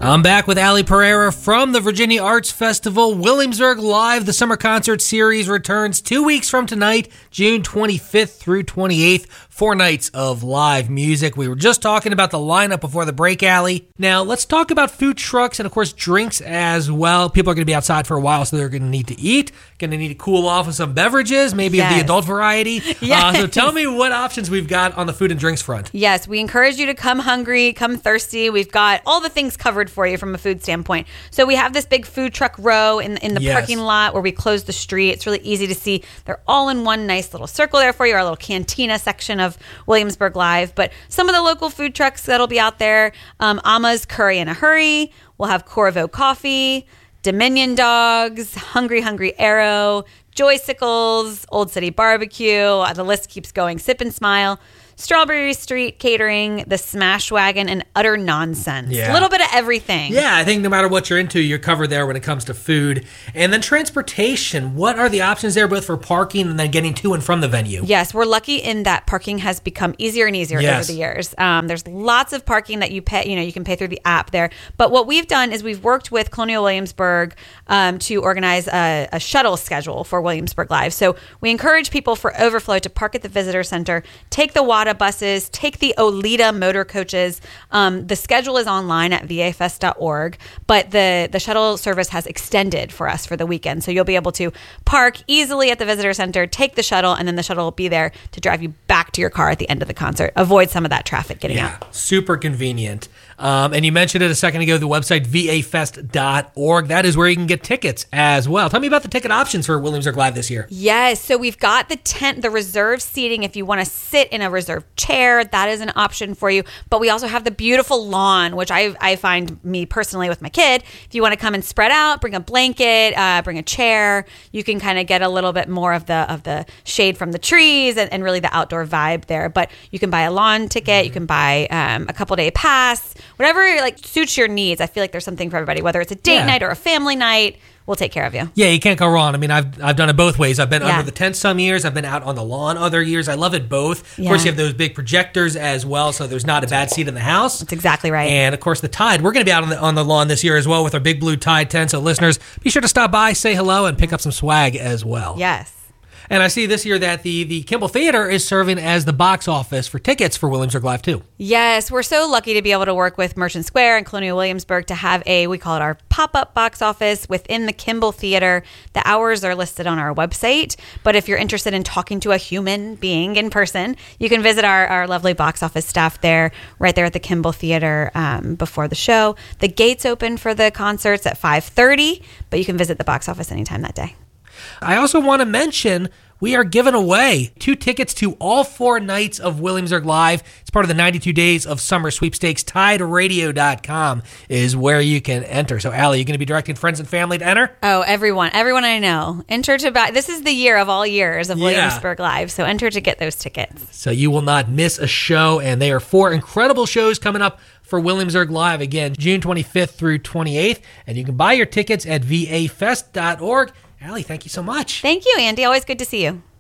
I'm back with Ali Pereira from the Virginia Arts Festival. Williamsburg Live, the summer concert series, returns 2 weeks from tonight, June 25th through 28th. 4 nights of live music. We were just talking about the lineup before the break, Ali. Now, let's talk about food trucks and, of course, drinks as well. People are going to be outside for a while, so they're going to need to eat, going to need to cool off with some beverages, maybe of the adult variety. Yes. So tell me what options we've got on the food and drinks front. Yes, we encourage you to come hungry, come thirsty. We've got all the things covered for you from a food standpoint. So we have this big food truck row in the parking lot where we close the street. It's really easy to see. They're all in one nice little circle there for you, our little cantina section of Williamsburg Live. But some of the local food trucks that'll be out there, Ama's Curry in a Hurry. We'll have Corvo Coffee, Dominion Dogs, Hungry Arrow, Joycicles, Old City Barbecue. The list keeps going. Sip and Smile, Strawberry Street Catering, the Smash Wagon, and Utter Nonsense. Yeah. A little bit of everything. Yeah, I think no matter what you're into, you're covered there when it comes to food. And then transportation. What are the options there, both for parking and then getting to and from the venue? Yes, we're lucky in that parking has become easier and easier over the years. There's lots of parking that you pay. You can pay through the app there. But what we've done is we've worked with Colonial Williamsburg to organize a shuttle schedule for Williamsburg Live. So we encourage people for overflow to park at the visitor center, take the WADA buses, take the Olita motor coaches. The schedule is online at vafest.org, but the shuttle service has extended for us for the weekend. So you'll be able to park easily at the visitor center, take the shuttle, and then the shuttle will be there to drive you back to your car at the end of the concert. Avoid some of that traffic getting out. Super convenient. And you mentioned it a second ago, the website vafest.org. That is where you can get tickets as well. Tell me about the ticket options for Williamsburg Live this year. Yes, so we've got the tent, the reserved seating. If you want to sit in a reserved chair, that is an option for you. But we also have the beautiful lawn, which I find, me personally with my kid, if you want to come and spread out, bring a blanket, bring a chair, you can kind of get a little bit more of the shade from the trees and really the outdoor vibe there. But you can buy a lawn ticket, you can buy a couple day pass, whatever suits your needs. I feel like there's something for everybody, whether it's a date night or a family night. We'll take care of you. Yeah, you can't go wrong. I mean, I've done it both ways. I've been under the tent some years. I've been out on the lawn other years. I love it both. Of course, you have those big projectors as well, so there's not a bad seat in the house. That's exactly right. And, of course, the Tide. We're going to be out on the lawn this year as well with our Big Blue Tide tent. So, listeners, be sure to stop by, say hello, and pick up some swag as well. Yes. And I see this year that the Kimball Theater is serving as the box office for tickets for Williamsburg Live, too. Yes, we're so lucky to be able to work with Merchant Square and Colonial Williamsburg to have we call it our pop-up box office within the Kimball Theater. The hours are listed on our website, but if you're interested in talking to a human being in person, you can visit our lovely box office staff there, right there at the Kimball Theater before the show. The gates open for the concerts at 5:30, but you can visit the box office anytime that day. I also want to mention we are giving away 2 tickets to all 4 nights of Williamsburg Live. It's part of the 92 Days of Summer Sweepstakes. TideRadio.com is where you can enter. So, Allie, you going to be directing friends and family to enter? Oh, everyone I know. Enter to buy. This is the year of all years of Williamsburg Live, so enter to get those tickets. So you will not miss a show, and they are 4 incredible shows coming up for Williamsburg Live. Again, June 25th through 28th, and you can buy your tickets at vafest.org. Allie, thank you so much. Thank you, Andy. Always good to see you.